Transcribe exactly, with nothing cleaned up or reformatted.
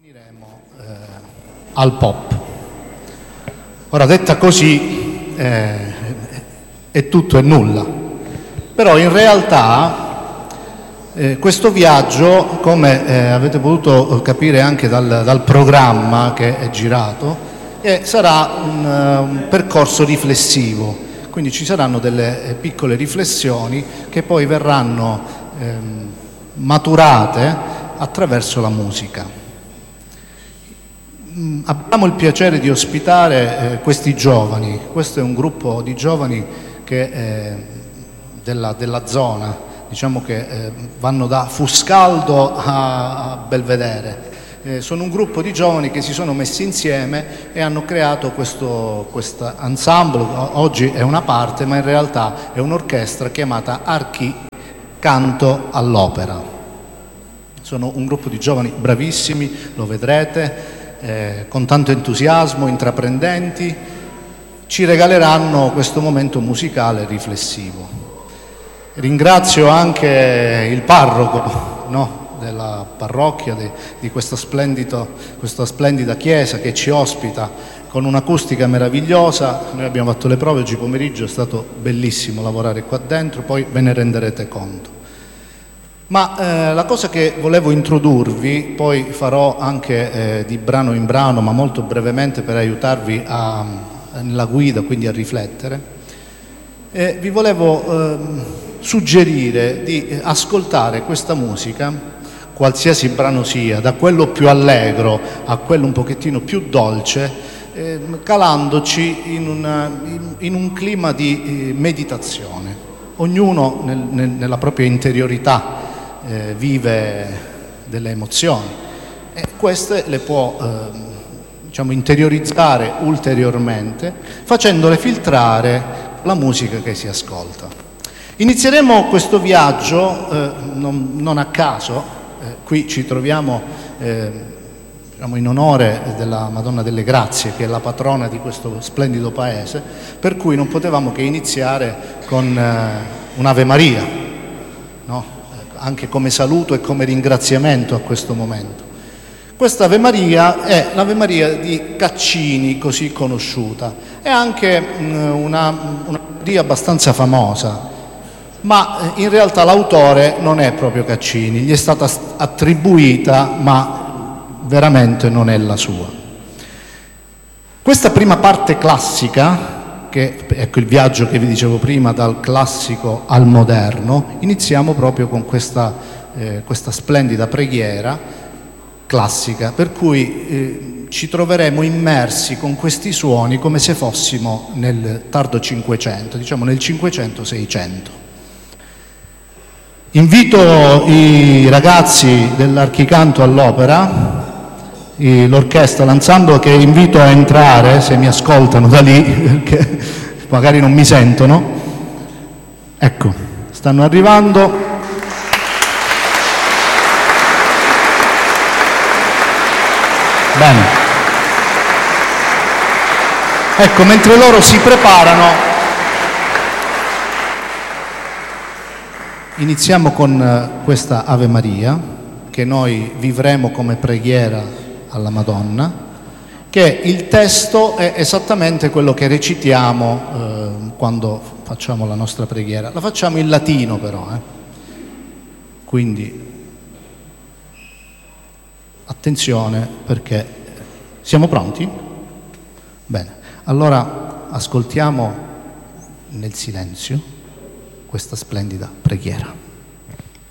Finiremo eh, al pop. Ora, detta così eh, è tutto e nulla, però in realtà eh, questo viaggio, come eh, avete potuto capire anche dal, dal programma che è girato, eh, sarà un, un percorso riflessivo, quindi ci saranno delle eh, piccole riflessioni che poi verranno ehm, maturate attraverso la musica. Abbiamo il piacere di ospitare eh, questi giovani. Questo è un gruppo di giovani che, eh, della, della zona, diciamo che eh, vanno da Fuscaldo a, a Belvedere. Eh, sono un gruppo di giovani che si sono messi insieme e hanno creato questo questo ensemble. Oggi è una parte, ma in realtà è un'orchestra chiamata Archi Canto all'Opera. Sono un gruppo di giovani bravissimi, lo vedrete. Eh, con tanto entusiasmo, intraprendenti, ci regaleranno questo momento musicale riflessivo. Ringrazio anche il parroco, no, della parrocchia, di, di questa, questa splendida chiesa che ci ospita con un'acustica meravigliosa. Noi abbiamo fatto le prove oggi pomeriggio, è stato bellissimo lavorare qua dentro, poi ve ne renderete conto. Ma eh, la cosa che volevo introdurvi, poi farò anche eh, di brano in brano, ma molto brevemente per aiutarvi a, nella guida, quindi a riflettere, eh, vi volevo eh, suggerire di ascoltare questa musica, qualsiasi brano sia, da quello più allegro a quello un pochettino più dolce, eh, calandoci in, una, in, in un clima di eh, meditazione, ognuno nel, nel, nella propria interiorità. Eh, vive delle emozioni e queste le può eh, diciamo interiorizzare ulteriormente facendole filtrare la musica che si ascolta. Inizieremo questo viaggio eh, non, non a caso, eh, qui ci troviamo eh, diciamo in onore della Madonna delle Grazie, che è la patrona di questo splendido paese, per cui non potevamo che iniziare con eh, un'Ave Maria, no? Anche come saluto e come ringraziamento a questo momento. Questa Ave Maria è l'Ave Maria di Caccini, così conosciuta. È anche una, una melodia abbastanza famosa, ma in realtà l'autore non è proprio Caccini, gli è stata attribuita, ma veramente non è la sua. Questa prima parte classica, che ecco il viaggio che vi dicevo prima, dal classico al moderno, iniziamo proprio con questa, eh, questa splendida preghiera classica, per cui eh, ci troveremo immersi con questi suoni come se fossimo nel tardo Cinquecento, diciamo nel Cinquecento Seicento. Invito i ragazzi dell'Archicanto all'Opera, l'orchestra, l'ensemble, che invito a entrare, se mi ascoltano da lì, perché magari non mi sentono. Ecco, stanno arrivando. Bene. Ecco, mentre loro si preparano, iniziamo con questa Ave Maria, che noi vivremo come preghiera alla Madonna, che il testo è esattamente quello che recitiamo eh, quando facciamo la nostra preghiera. La facciamo in latino però, eh. Quindi attenzione, perché siamo pronti? Bene, allora ascoltiamo nel silenzio questa splendida preghiera.